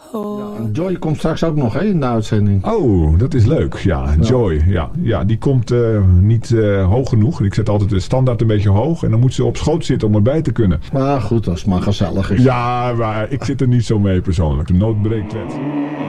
Joy komt straks ook nog in de uitzending. Oh, dat is leuk. Ja, Joy. Ja, die komt niet hoog genoeg. Ik zet altijd de standaard een beetje hoog. En dan moet ze op schoot zitten om erbij te kunnen. Maar goed, als het maar gezellig is. Ja, maar ik zit er niet zo mee persoonlijk. De nood breekt wet.